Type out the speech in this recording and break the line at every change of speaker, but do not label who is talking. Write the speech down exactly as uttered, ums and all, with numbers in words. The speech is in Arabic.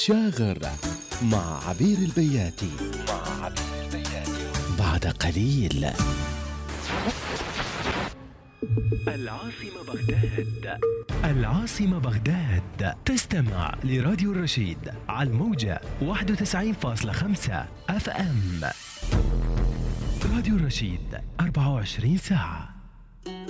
شاغر مع عبير البياتي مع عبير البياتي بعد قليل.
العاصمة بغداد، العاصمة بغداد، تستمع لراديو الرشيد على الموجة واحد وتسعين فاصلة خمسة اف ام. راديو الرشيد أربعة وعشرين ساعة.